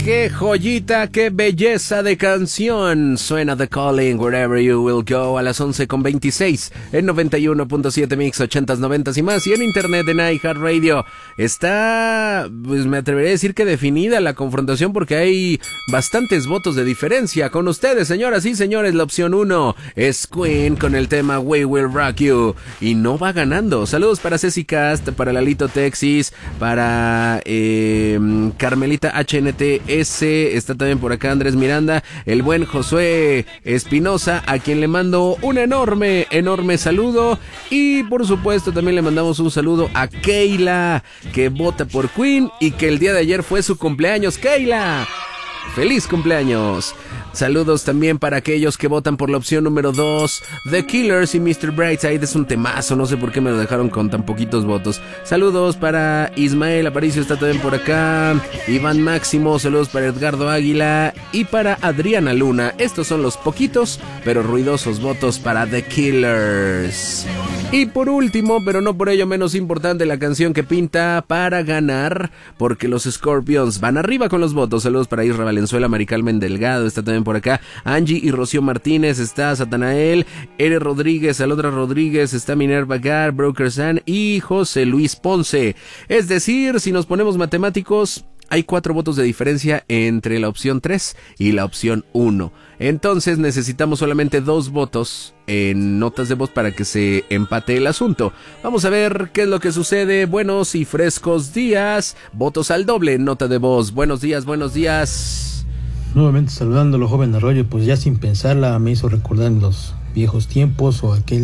Qué joyita, qué belleza de canción. Suena The Calling, Wherever You Will Go, a las 11:26 en 91.7 Mix, 80s, 90s y más. Y en internet en iHeartRadio. Está, pues me atrevería a decir que definida la confrontación porque hay bastantes votos de diferencia. Con ustedes, señoras y señores, la opción 1 es Queen con el tema We Will Rock You. Y no va ganando. Saludos para Ceci Cast, para Lalito Texis, para Carmelita HNTS, está también por acá Andrés Miranda, el buen Josué Espinosa, a quien le mando un enorme saludo. Y por supuesto también le mandamos un saludo a Keila, que vota por Queen y que el día de ayer fue su cumpleaños. Keila, ¡feliz cumpleaños! Saludos también para aquellos que votan por la opción número 2, The Killers y Mr. Brightside. Es un temazo, no sé por qué me lo dejaron con tan poquitos votos. Saludos para Ismael Aparicio, está también por acá. Iván Máximo, saludos para Edgardo Águila y para Adriana Luna. Estos son los poquitos pero ruidosos votos para The Killers. Y por último, pero no por ello menos importante, la canción que pinta para ganar, porque los Scorpions van arriba con los votos. Saludos para Isra Valenzuela, Mari Carmen Delgado, está también por acá Angie y Rocío Martínez, está Satanael, Ere Rodríguez, Alodra Rodríguez, está Minerva Gar, Broker San y José Luis Ponce. Es decir, si nos ponemos matemáticos, hay 4 votos de diferencia entre la opción 3 y la opción 1. Entonces necesitamos solamente 2 votos en notas de voz para que se empate el asunto. Vamos a ver qué es lo que sucede. Buenos y frescos días. Votos al doble en nota de voz. Buenos días, buenos días. Nuevamente saludándolo, joven Arroyo, pues ya sin pensarla me hizo recordar los viejos tiempos o aquel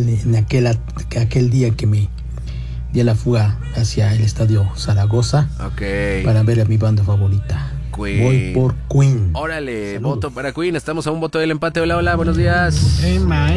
día que me di a la fuga hacia el estadio Zaragoza, para ver a mi banda favorita. Queen. Voy por Queen. Órale, Saludos. voto para Queen. Estamos a un voto del empate. Hola, hola, buenos días. Emma.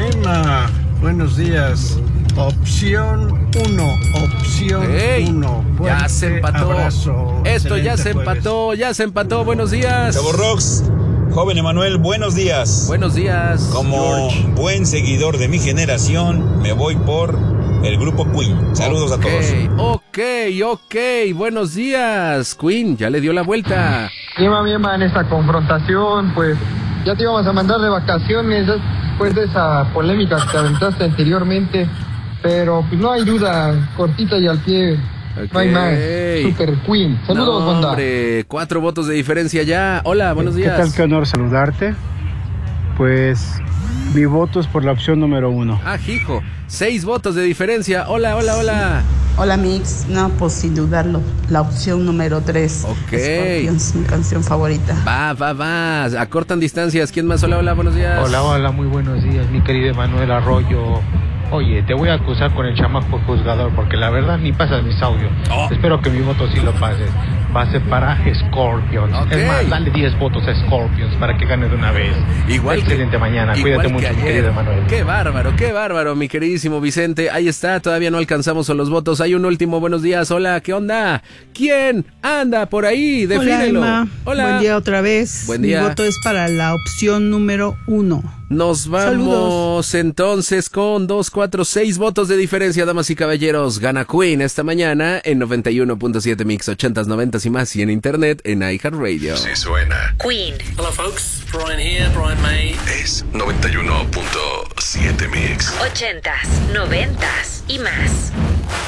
Buenos días. Opción 1. Opción 1. Ya se empató. Abrazo. Esto ya se Excelente empató. Ya se empató. Buenos días. Chavos Rocks, joven Emanuel, buenos días. Buenos días. Como George. buen seguidor de mi generación, me voy por el grupo Queen. Saludos a todos. Ok. Buenos días. Queen ya le dio la vuelta. En esta confrontación, pues ya te íbamos a mandar de vacaciones después de esa polémica que te aventaste anteriormente, pero pues no hay duda, cortita y al pie, no hay más. Super Queen. Saludos, no, banda. hombre, 4 votos de diferencia ya. Hola, buenos días. ¿Qué tal? Qué honor saludarte. Pues mi voto es por la opción número 1. Ah, hijo, 6 votos de diferencia. Hola. Hola Mix, no, pues sin dudarlo, la opción número 3. Ok. Scorpions, mi canción favorita. Va, acortan distancias. ¿Quién más? Hola, buenos días. Hola, muy buenos días, mi querido Emanuel Arroyo. Oye, te voy a acusar con el chamaco juzgador porque la verdad ni pasas mis audios. Espero que mi voto sí lo pases. Va a ser para Scorpions. Okay. Es más, dale 10 votos a Scorpions para que gane de una vez. Excelente mañana. Cuídate mucho, mi querido Emanuel. Qué bárbaro, mi queridísimo Vicente. Ahí está, todavía no alcanzamos a los votos. Hay un último, buenos días. Hola, ¿qué onda? ¿Quién anda por ahí? Defínelo. Hola, Emma. Hola. Buen día otra vez. Buen día. Mi voto es para la opción número 1. Nos vamos. Saludos. Entonces con 2, 4, 6 votos de diferencia, damas y caballeros. Gana Queen esta mañana en 91.7 Mix, 80s, 90s y más, y en internet en iHeartRadio. Sí suena. Queen. Hello folks, Brian here, Brian May. Es 91.7 Mix. 80s, 90s y más.